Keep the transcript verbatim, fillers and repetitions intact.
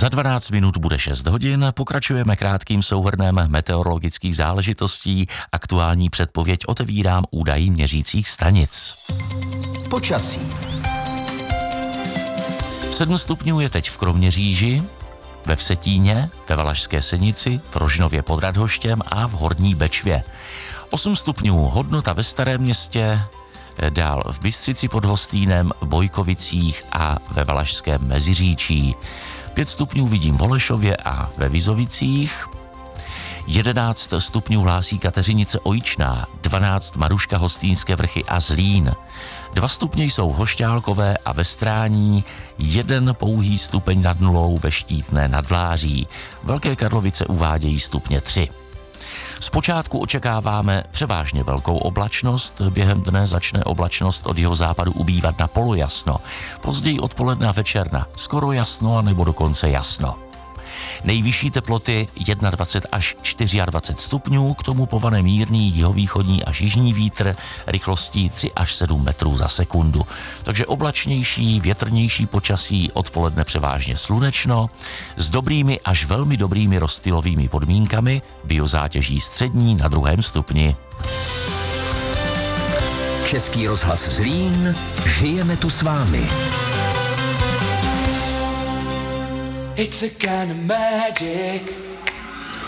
Za dvanáct minut bude šest hodin, pokračujeme krátkým souhrnem meteorologických záležitostí. Aktuální předpověď otevírám údají měřících stanic. Počasí. sedm stupňů je teď v Kroměříži, ve Vsetíně, ve Valašské Senici, v Rožnově pod Radhoštěm a v Horní Bečvě. osm stupňů hodnota ve Starém Městě, dál v Bystřici pod Hostýnem, Bojkovicích a ve Valašském Meziříčí. pět stupňů vidím v Holešově a ve Vizovicích. jedenáct stupňů hlásí Kateřinice Ojičná, dvanáct Maruška, Hostýnské Vrchy a Zlín. dva stupně jsou v Hošťálkové a ve Strání, jeden pouhý stupeň nad nulou ve Štítné nad Vláří. Velké Karlovice uvádějí stupně tři. Zpočátku očekáváme převážně velkou oblačnost, během dne začne oblačnost od jihozápadu ubývat na polojasno, později odpoledne a večer na skoro jasno a nebo dokonce jasno. Nejvyšší teploty dvacet jedna až dvacet čtyři stupňů, k tomu povane mírný jihovýchodní až jižní vítr rychlostí tři až sedm metrů za sekundu. Takže oblačnější, větrnější počasí, odpoledne převážně slunečno, s dobrými až velmi dobrými rozptylovými podmínkami, biozátěží střední na druhém stupni. Český rozhlas Zlín, žijeme tu s vámi. It's a kind of magic.